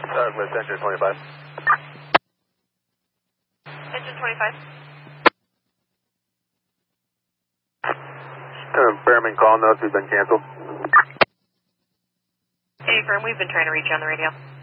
With engine 25. Engine 25. Bearman call notes, we've been canceled. Hey, firm, we've been trying to reach you on the radio.